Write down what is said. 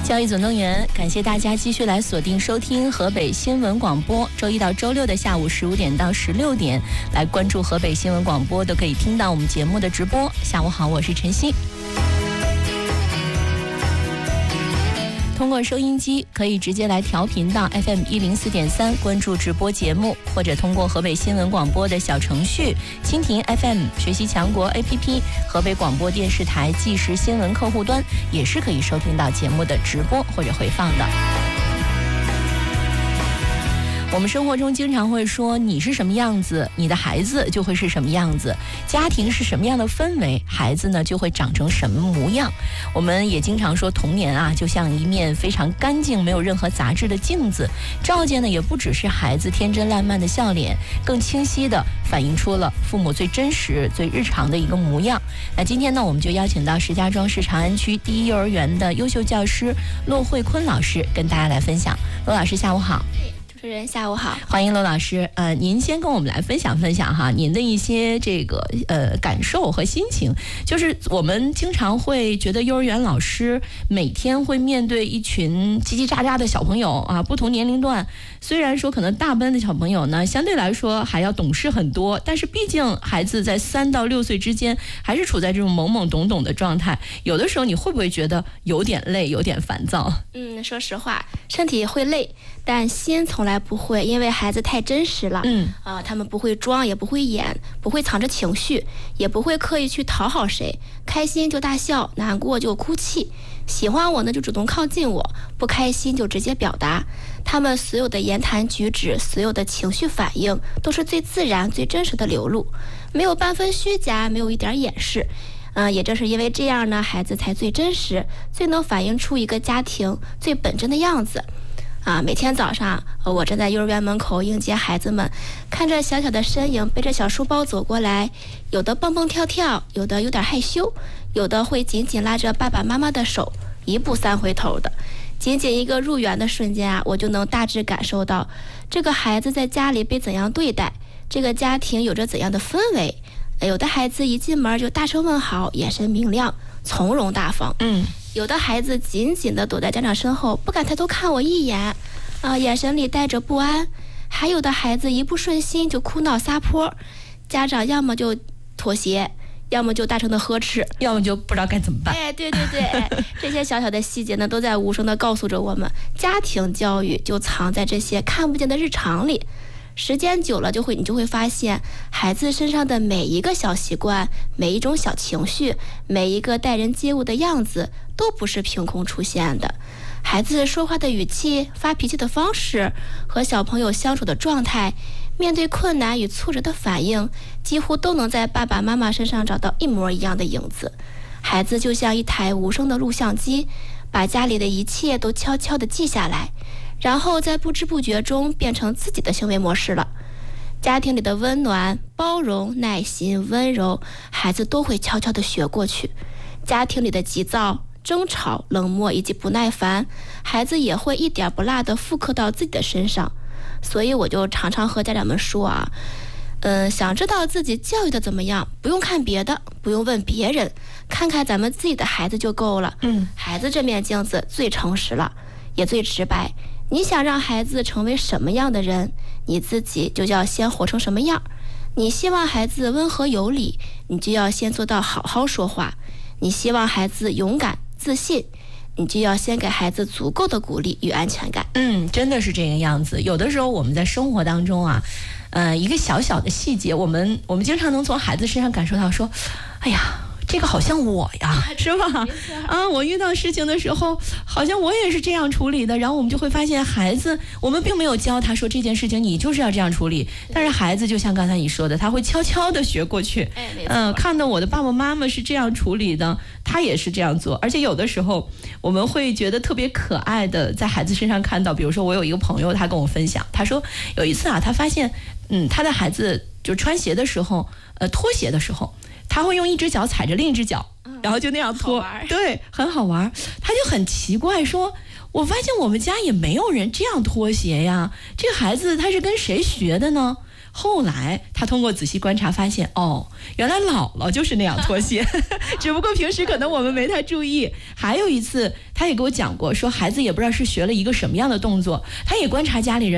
教育总动员，感谢大家继续来锁定收听河北新闻广播，周一到周六的下午15点到16点，来关注河北新闻广播，都可以听到我们节目的直播。下午好，我是晨曦。通过收音机可以直接来调频到 FM 104.3，关注直播节目，或者通过河北新闻广播的小程序、蜻蜓 FM、学习强国 APP、河北广播电视台即时新闻客户端，也是可以收听到节目的直播或者回放的。我们生活中经常会说，你是什么样子，你的孩子就会是什么样子，家庭是什么样的氛围，孩子呢就会长成什么模样。我们也经常说，童年啊就像一面非常干净没有任何杂质的镜子，照见的也不只是孩子天真烂漫的笑脸，更清晰地反映出了父母最真实最日常的一个模样。那今天呢，我们就邀请到石家庄市长安区第一幼儿园的优秀教师骆慧坤老师跟大家来分享。骆老师下午好。 主持人下午好， 欢迎骆老师。您先跟我们来分享分享哈，您的一些这个感受和心情。就是我们经常会觉得幼儿园老师每天会面对一群叽叽喳喳的小朋友啊，不同年龄段。虽然说可能大班的小朋友呢，相对来说还要懂事很多，但是毕竟孩子在3到6岁之间，还是处在这种懵懵懂懂的状态。有的时候你会不会觉得有点累，有点烦躁？ 说实话，身体会累，但心从来不会，因为孩子太真实了。他们不会装，也不会演，不会藏着情绪，也不会刻意去讨好谁，开心就大笑，难过就哭泣，喜欢我呢就主动靠近我，不开心就直接表达。他们所有的言谈举止，所有的情绪反应，都是最自然最真实的流露，没有半分虚假，没有一点掩饰。也正是因为这样呢，孩子才最真实，最能反映出一个家庭最本真的样子。每天早上，我站在幼儿园门口迎接孩子们，看着小小的身影背着小书包走过来，有的蹦蹦跳跳，有的有点害羞，有的会紧紧拉着爸爸妈妈的手，一步3回头的。仅仅一个入园的瞬间啊，我就能大致感受到这个孩子在家里被怎样对待，这个家庭有着怎样的氛围。有的孩子一进门就大声问好，眼神明亮，从容大方。有的孩子紧紧地躲在家长身后，不敢抬头看我一眼，眼神里带着不安。还有的孩子一不顺心就哭闹撒泼，家长要么就妥协，要么就大声的呵斥， 要么就不知道该怎么办。 对，这些小小的细节呢，都在无声地告诉着我们，家庭教育就藏在这些看不见的日常里。时间久了，你就会发现，孩子身上的每一个小习惯，每一种小情绪，每一个待人接物的样子，都不是凭空出现的。孩子说话的语气、发脾气的方式，和小朋友相处的状态，面对困难与挫折的反应，几乎都能在爸爸妈妈身上找到一模一样的影子。孩子就像一台无声的录像机，把家里的一切都悄悄地记下来，然后在不知不觉中变成自己的行为模式了。家庭里的温暖、包容、耐心、温柔，孩子都会悄悄地学过去。家庭里的急躁、争吵、冷漠以及不耐烦，孩子也会一点不落地复刻到自己的身上。所以我就常常和家长们说想知道自己教育的怎么样，不用看别的，不用问别人，看看咱们自己的孩子就够了。孩子这面镜子最诚实了，也最直白。你想让孩子成为什么样的人，你自己就要先活成什么样。你希望孩子温和有礼，你就要先做到好好说话。你希望孩子勇敢自信，你就要先给孩子足够的鼓励与安全感。 真的是这个样子。有的时候我们在生活当中啊，一个小小的细节，我们经常能从孩子身上感受到说，哎呀，这个好像我呀，是吧？我遇到事情的时候，好像我也是这样处理的。然后我们就会发现，孩子，我们并没有教他说这件事情你就是要这样处理，但是孩子就像刚才你说的，他会悄悄地学过去。看到我的爸爸妈妈是这样处理的，他也是这样做。而且有的时候，我们会觉得特别可爱的，在孩子身上看到。比如说，我有一个朋友，他跟我分享，他说有一次啊，他发现，他的孩子就穿鞋的时候，脱鞋的时候，他会用一只脚踩着另一只脚，然后就那样脱，对，很好玩。他就很奇怪说，我发现我们家也没有人这样脱鞋呀，这个孩子他是跟谁学的呢？ 后来他通过仔细观察发现，哦，原来姥姥就是那样脱鞋，只不过平时可能我们没太注意。还有一次他也给我讲过，说孩子也不知道是学了一个什么样的动作，他也观察家里人